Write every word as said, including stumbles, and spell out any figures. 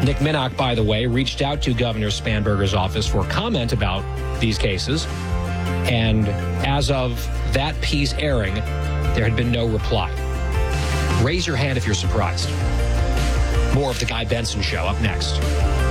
Nick Minnock, by the way, reached out to Governor Spanberger's office for comment about these cases. And as of that piece airing, there had been no reply. Raise your hand if you're surprised. More of the Guy Benson Show up next.